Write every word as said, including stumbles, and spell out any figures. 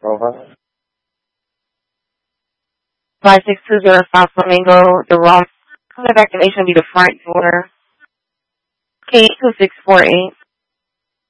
Over. five six two zero South Flamingo. The wrong code of activation will be the front door. K two six four eight.